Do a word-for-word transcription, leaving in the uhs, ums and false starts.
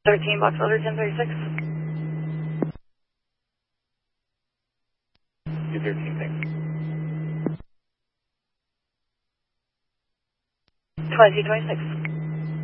thirteen box order ten thirty-six. two thirteen, thanks. twenty twenty-six.